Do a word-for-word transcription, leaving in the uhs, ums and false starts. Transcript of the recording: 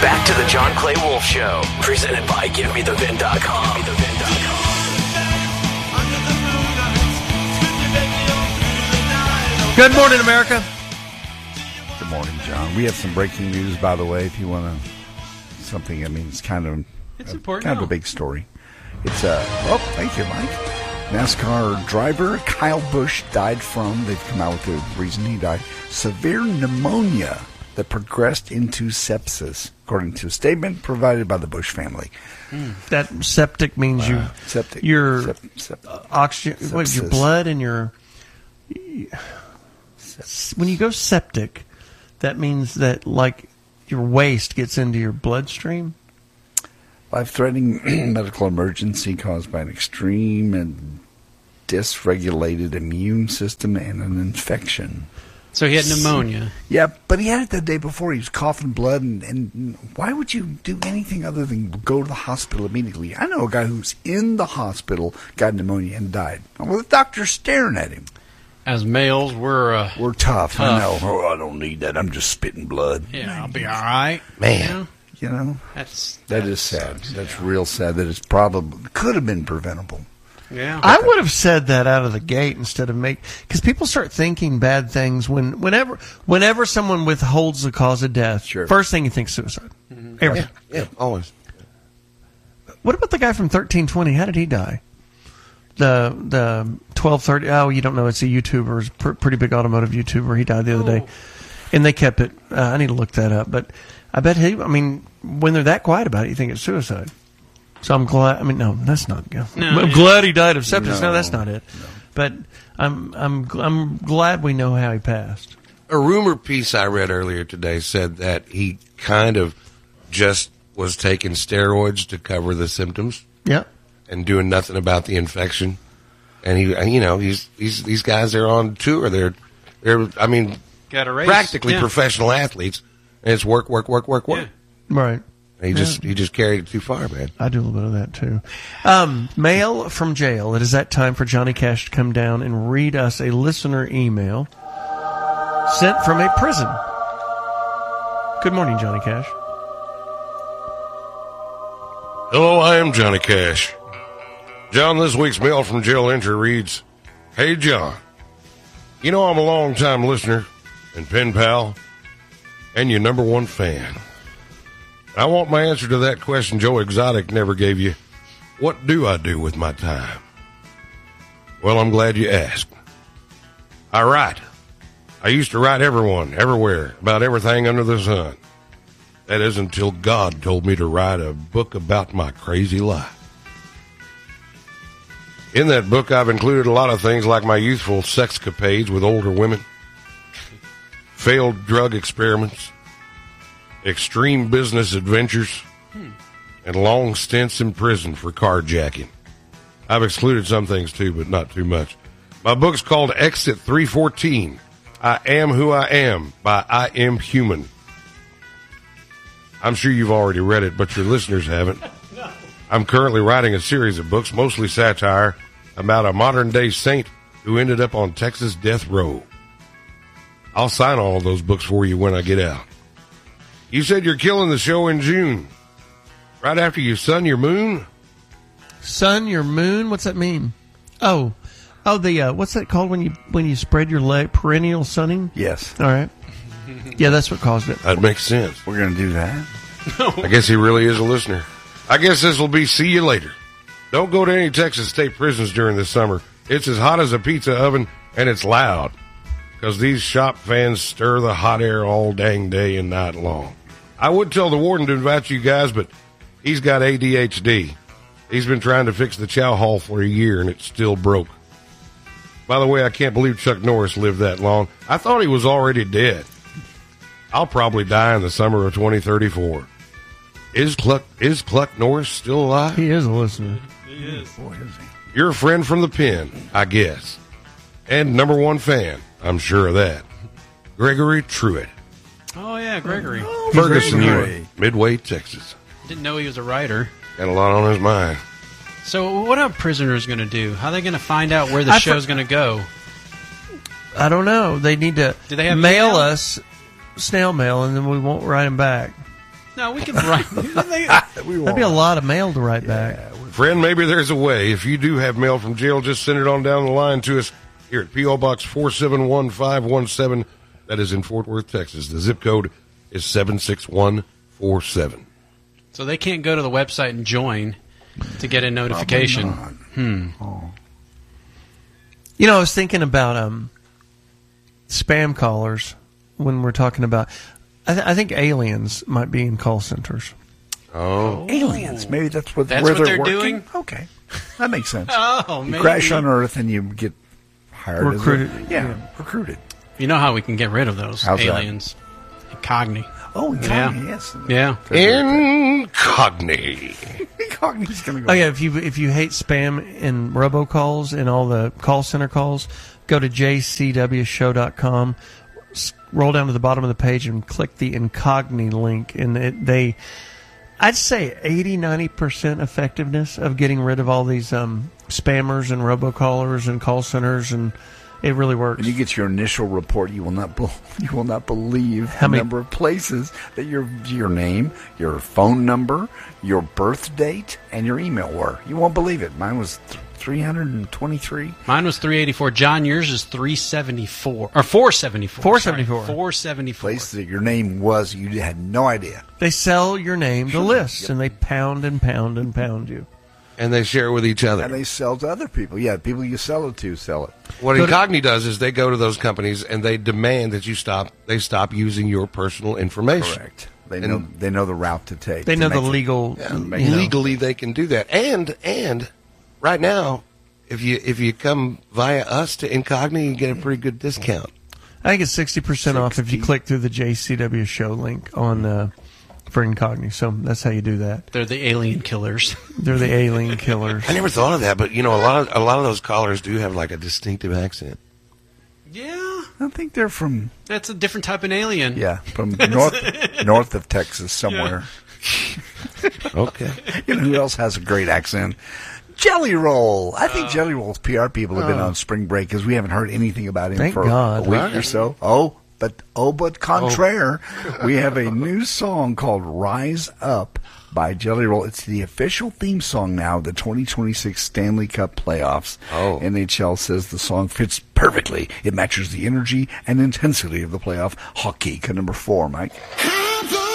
Back to the John Clay Wolf Show, presented by Give Me The Vin dot com. Good morning, America. Good morning, John. We have some breaking news, by the way, if you want to, something, I mean, it's kind of, It's a, important. kind of a big story. It's a, oh, thank you, Mike. NASCAR driver Kyle Busch died from, they've come out with the reason he died, severe pneumonia that progressed into sepsis, according to a statement provided by the Busch family. Mm. That septic means you, Uh, septic. your Sep, sep, uh, oxygen, what, your sepsis. blood and your, when you go septic, that means that like your waste gets into your bloodstream. Life-threatening medical emergency caused by an extreme and dysregulated immune system and an infection. So he had pneumonia. Yeah, but he had it the day before. He was coughing blood, and, and why would you do anything other than go to the hospital immediately? I know a guy who's in the hospital, got pneumonia, and died. Well, the doctor's staring at him. As males, we're uh, We're tough, I know. Tough. Oh, I don't need that. I'm just spitting blood. yeah, I'll be all right. Man. You know? You know, That's that is sad. sucks, That's yeah. real sad. That it's probably could have been preventable. Yeah. I would have said that out of the gate instead of make, because people start thinking bad things when whenever whenever someone withholds the cause of death. Sure. First thing you think suicide. Mm-hmm. Every- Yeah, yeah, always. What about the guy from thirteen twenty? How did he die? The the twelve thirty. Oh, you don't know. It's a YouTuber. It's a pr- pretty big automotive YouTuber. He died the other day, and they kept it. Uh, I need to look that up. But I bet he. I mean, when they're that quiet about it, you think it's suicide. So I'm glad. I mean, no, that's not good. No, I'm yeah. glad he died of sepsis. No, No, that's not it. But I'm I'm gl- I'm glad we know how he passed. A rumor piece I read earlier today said that he kind of just was taking steroids to cover the symptoms Yeah. and doing nothing about the infection. And he, and, you know, he's, he's these guys are on tour. They're they're I mean, Got a race. practically yeah. professional athletes. And it's work, work, work, work, work. Yeah. Right. And he just he just carried it too far, man. I do a little bit of that too. Um, mail from jail. It is that time for Johnny Cash to come down and read us a listener email sent from a prison. Good morning, Johnny Cash. Hello, I am Johnny Cash. John, this week's mail from jail entry reads, Hey, John, you know I'm a long-time listener and pen pal and your number one fan. I want my answer to that question Joe Exotic never gave you. What do I do with my time? Well, I'm glad you asked. I write. I used to write everyone, everywhere, about everything under the sun. That is until God told me to write a book about my crazy life. In that book, I've included a lot of things like my youthful sexcapades with older women, failed drug experiments, extreme business adventures, and long stints in prison for carjacking. I've excluded some things too, but not too much. My book's called Exit three fourteen, I Am Who I Am by I Am Human. I'm sure you've already read it, but your listeners haven't. I'm currently writing a series of books, mostly satire, about a modern-day saint who ended up on Texas death row. I'll sign all of those books for you when I get out. You said you're killing the show in June, right after you sun your moon? Sun your moon. What's that mean? Oh, oh, the uh, what's that called when you when you spread your leg? Perennial sunning. Yes, All right. Yeah, that's what caused it. That makes sense. we're going to do that. I guess he really is a listener. I guess this will be see you later. Don't go to any Texas state prisons during the summer. It's as hot as a pizza oven, and it's loud. Because these shop fans stir the hot air all dang day and night long. I would tell the warden to invite you guys, but he's got A D H D. He's been trying to fix the chow hall for a year, and it's still broke. By the way, I can't believe Chuck Norris lived that long. I thought he was already dead. I'll probably die in the summer of twenty thirty-four. Is Cluck, is Cluck Norris still alive? He is a listener. Boy, is he. You're a friend from the pen, I guess. And number one fan, I'm sure of that. Gregory Truitt. Oh, yeah, Gregory. Ferguson, Gregory. Union, Midway, Texas. Didn't know he was a writer. Got a lot on his mind. So what are prisoners going to do? How are they going to find out where the I show's for- going to go? I don't know. They need to Do they have mail email? us snail mail, and then we won't write them back. No, we can write. we That'd be a lot of mail to write back. Friend, maybe there's a way. If you do have mail from jail, just send it on down the line to us here at P O. Box four seven one five one seven. That is in Fort Worth, Texas. The zip code is seven six one four seven. So they can't go to the website and join to get a notification. Hmm. Oh. You know, I was thinking about um, spam callers when we're talking about. I, th- I think aliens might be in call centers. Oh, Aliens. Maybe that's what, That's where what they're, they're working. doing? Okay, that makes sense. Oh, you maybe. crash on Earth and you get hired. as a- Recruited. yeah, Yeah. recruited. You know how we can get rid of those How's that? aliens? Incogni. Oh, Incogni, yes. Yeah. Incogni. Incogni's going to go. Oh yeah, if you if you hate spam and robocalls and all the call center calls, go to j c w show dot com, scroll down to the bottom of the page and click the Incogni link, and it, they, I'd say eighty, ninety percent effectiveness of getting rid of all these um, spammers and robocallers and call centers, and it really works. When you get your initial report, you will not be, you will not believe How the many- number of places that your your name, your phone number, your birth date, and your email were. You won't believe it. Mine was th- three hundred twenty-three. Mine was three eighty-four. John, yours is three seventy-four. Or four seventy-four. four seventy-four. four seventy-four. Place that your name was, you had no idea. They sell your name to lists, and they pound and pound and pound you. And they share it with each other. And they sell to other people. Yeah, people you sell it to sell it. What Go to- Incogni does is they go to those companies and they demand that you stop. They stop using your personal information. Correct. They And- know they know the route to take. They to know the make it- legal. Yeah, you make know. it- Legally, they can do that. And and right now, if you if you come via us to Incogni, you get a pretty good discount. I think it's sixty percent off if you sixty. click through the J C W show link on uh, for Incogni. So that's how you do that. They're the alien killers. They're the alien killers. I never thought of that, but you know, a lot of a lot of those callers do have like a distinctive accent. Yeah. I think they're from That's a different type of alien. yeah from north north of Texas somewhere. Okay. You know who else has a great accent? Jelly Roll. I think Jelly Roll's P R people have been on spring break because we haven't heard anything about him Thank for God. a week Right. or so. Oh, but oh, but contraire, we have a new song called "Rise Up" by Jelly Roll. It's the official theme song now of the twenty twenty-six Stanley Cup playoffs. Oh. N H L says the song fits perfectly. It matches the energy and intensity of the playoff hockey. Cut number four, Mike.